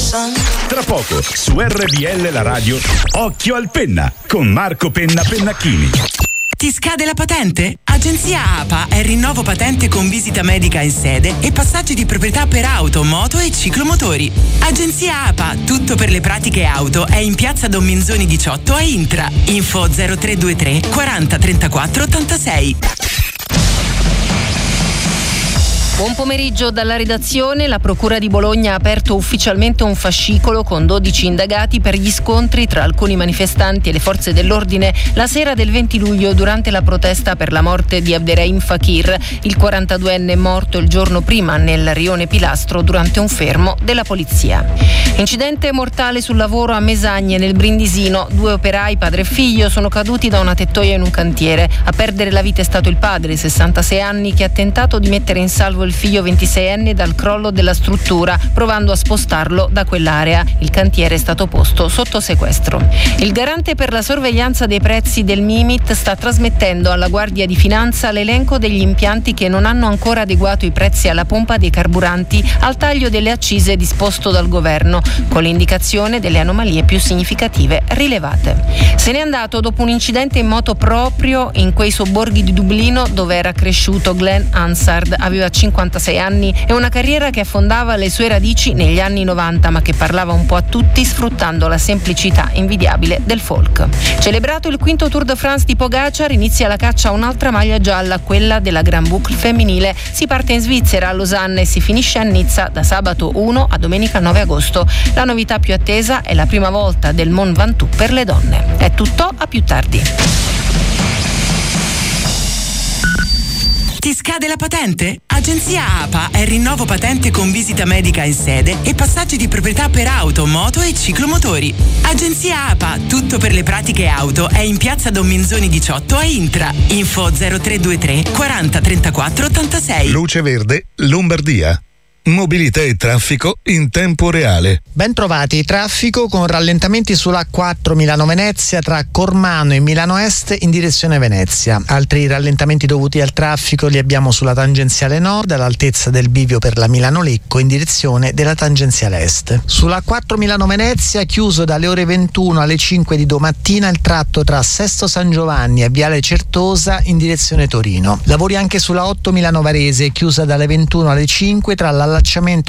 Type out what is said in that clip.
Tra poco su RBL la radio Occhio al Penna con Marco Penna Pennacchini. Ti scade la patente? Agenzia APA è rinnovo patente con visita medica in sede e passaggi di proprietà per auto, moto e ciclomotori. Agenzia APA, tutto per le pratiche auto, è in piazza Don Minzoni 18 a Intra. Info 0323 40 34 86. Buon pomeriggio dalla redazione. La Procura di Bologna ha aperto ufficialmente un fascicolo con 12 indagati per gli scontri tra alcuni manifestanti e le forze dell'ordine la sera del 20 luglio durante la protesta per la morte di Abderrahim Fakir, il 42enne morto il giorno prima nel rione Pilastro durante un fermo della polizia. Incidente mortale sul lavoro a Mesagne nel Brindisino. 2 operai, padre e figlio, sono caduti da una tettoia in un cantiere. A perdere la vita è stato il padre, 66 anni, che ha tentato di mettere in salvo il figlio 26enne dal crollo della struttura, provando a spostarlo da quell'area. Il cantiere è stato posto sotto sequestro. Il garante per la sorveglianza dei prezzi del Mimit sta trasmettendo alla Guardia di Finanza l'elenco degli impianti che non hanno ancora adeguato i prezzi alla pompa dei carburanti al taglio delle accise disposto dal governo, con l'indicazione delle anomalie più significative rilevate. Se n'è andato dopo un incidente in moto proprio in quei sobborghi di Dublino dove era cresciuto. Glenn Hansard aveva 56 anni e una carriera che affondava le sue radici negli anni 90, ma che parlava un po' a tutti sfruttando la semplicità invidiabile del folk. Celebrato il quinto Tour de France di Pogacar, inizia la caccia a un'altra maglia gialla, quella della Grand Boucle femminile. Si parte in Svizzera, a Losanna, e si finisce a Nizza da sabato 1 a domenica 9 agosto. La novità più attesa è la prima volta del Mont Ventoux per le donne. È tutto, a più tardi. Ti scade la patente? Agenzia APA è rinnovo patente con visita medica in sede e passaggi di proprietà per auto, moto e ciclomotori. Agenzia APA, tutto per le pratiche auto, è in piazza Don Minzoni 18 a Intra. Info 0323 40 34 86. Luce Verde, Lombardia. Mobilità e traffico in tempo reale. Ben trovati, traffico con rallentamenti sulla A4 Milano-Venezia tra Cormano e Milano Est in direzione Venezia. Altri rallentamenti dovuti al traffico li abbiamo sulla tangenziale nord all'altezza del bivio per la Milano-Lecco in direzione della tangenziale est. Sulla A4 Milano-Venezia chiuso dalle ore 21 alle 5 di domattina il tratto tra Sesto San Giovanni e Viale Certosa in direzione Torino. Lavori anche sulla 8 Milano-Varese chiusa dalle 21 alle 5 tra l'allacciamento